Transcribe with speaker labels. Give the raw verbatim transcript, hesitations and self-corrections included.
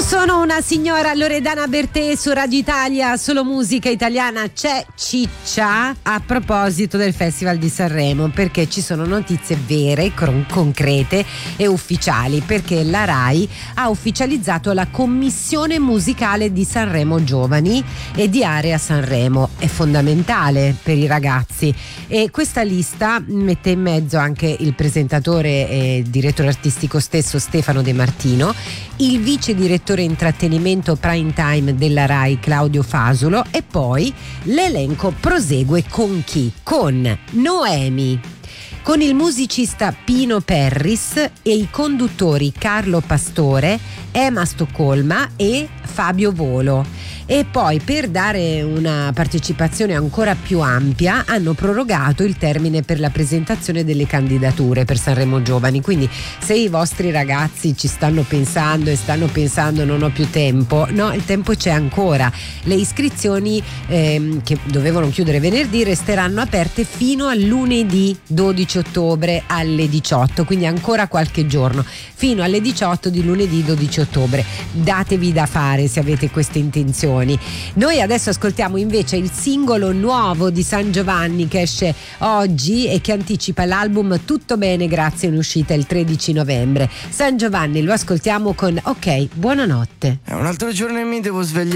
Speaker 1: Sono una signora Loredana Bertè su Radio Italia, solo musica italiana. C'è ciccia a proposito del Festival di Sanremo, perché ci sono notizie vere, con- concrete e ufficiali, perché la RAI ha ufficializzato la commissione musicale di Sanremo Giovani e di Area Sanremo. È fondamentale per i ragazzi, e questa lista mette in mezzo anche il presentatore e direttore artistico stesso Stefano De Martino, il vice direttore intrattenimento prime time della RAI Claudio Fasulo, e poi l'elenco prosegue con chi? Con Noemi, con il musicista Pino Perris e i conduttori Carlo Pastore, Emma Stoccolma e Fabio Volo. E poi, per dare una partecipazione ancora più ampia, hanno prorogato il termine per la presentazione delle candidature per Sanremo Giovani. Quindi se i vostri ragazzi ci stanno pensando e stanno pensando non ho più tempo, no, il tempo c'è ancora. Le iscrizioni ehm, che dovevano chiudere venerdì resteranno aperte fino a lunedì dodici ottobre alle diciotto, quindi ancora qualche giorno, fino alle diciotto di lunedì dodici ottobre. Datevi da fare se avete queste intenzioni. Noi adesso ascoltiamo invece il singolo nuovo di San Giovanni, che esce oggi e che anticipa l'album Tutto Bene Grazie, in uscita il tredici novembre. San Giovanni lo ascoltiamo con Ok, buonanotte.
Speaker 2: È un altro giorno e mi devo svegliare.